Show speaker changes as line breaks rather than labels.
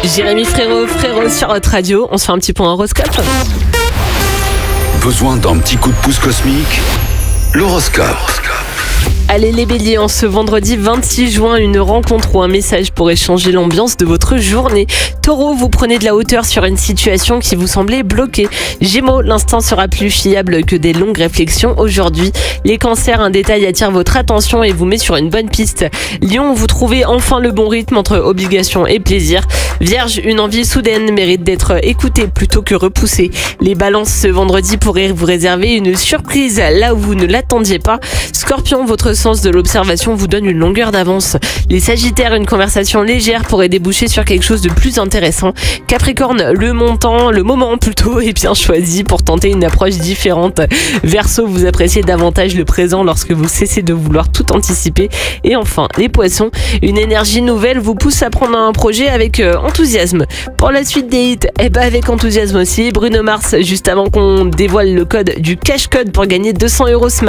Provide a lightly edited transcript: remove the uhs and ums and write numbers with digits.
Jérémy Frérot sur votre radio. On se fait un petit point horoscope.
Besoin d'un petit coup de pouce cosmique? L'horoscope.
Allez les béliers, en ce vendredi 26 juin, une rencontre ou un message pourrait changer l'ambiance de votre journée. Taureau, vous prenez de la hauteur sur une situation qui vous semblait bloquée. Gémeaux, l'instant sera plus fiable que des longues réflexions aujourd'hui. Les cancers, un détail attire votre attention et vous met sur une bonne piste. Lion, vous trouvez enfin le bon rythme entre obligation et plaisir. Vierge, une envie soudaine mérite d'être écoutée plutôt que repoussée. Les balances, ce vendredi pourraient vous réserver une surprise là où vous ne l'attendiez pas. Scorpion, votre sens de l'observation vous donne une longueur d'avance. Les sagittaires, une conversation légère pourrait déboucher sur quelque chose de plus intéressant. Capricorne, le moment plutôt est bien choisi pour tenter une approche différente. Verseau, vous appréciez davantage le présent lorsque vous cessez de vouloir tout anticiper. Et enfin, les poissons, une énergie nouvelle vous pousse à prendre un projet avec enthousiasme. Pour la suite des hits, avec enthousiasme aussi, Bruno Mars, juste avant qu'on dévoile le code du cash code pour gagner 200 € ce matin.